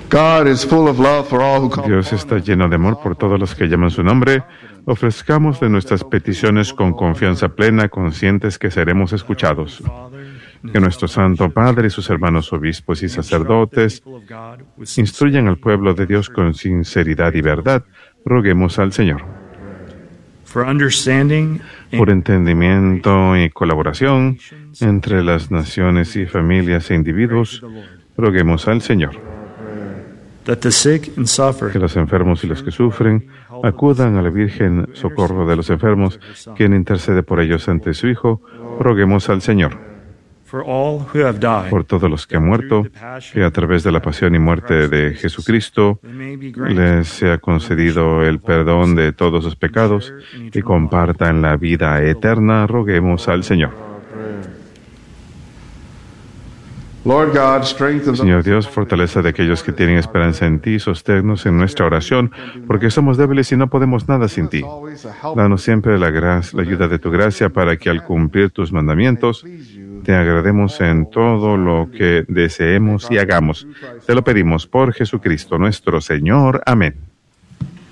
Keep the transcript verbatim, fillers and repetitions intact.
Dios está lleno de amor por todos los que llaman su nombre. Ofrezcamos de nuestras peticiones con confianza plena, conscientes que seremos escuchados. Que nuestro Santo Padre y sus hermanos obispos y sacerdotes instruyan al pueblo de Dios con sinceridad y verdad. Roguemos al Señor. Por entendimiento y colaboración entre las naciones y familias e individuos, roguemos al Señor. Que los enfermos y los que sufren acudan a la Virgen Socorro de los Enfermos, quien intercede por ellos ante su Hijo, roguemos al Señor. Por todos los que han muerto, que a través de la pasión y muerte de Jesucristo les sea concedido el perdón de todos sus pecados y compartan la vida eterna, roguemos al Señor. Señor Dios, fortaleza de aquellos que tienen esperanza en ti, sosténnos en nuestra oración, porque somos débiles y no podemos nada sin ti. Danos siempre la, gracia, la ayuda de tu gracia para que al cumplir tus mandamientos te agrademos en todo lo que deseemos y hagamos. Te lo pedimos por Jesucristo nuestro Señor. Amén.